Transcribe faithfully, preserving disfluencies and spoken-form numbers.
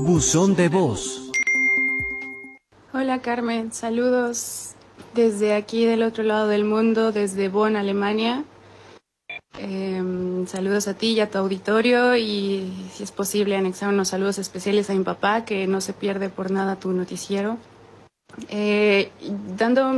Buzón de voz. Hola Carmen, saludos desde aquí del otro lado del mundo, desde Bonn, Alemania. Eh, saludos a ti y a tu auditorio y si es posible anexar unos saludos especiales a mi papá que no se pierde por nada tu noticiero. Eh, dando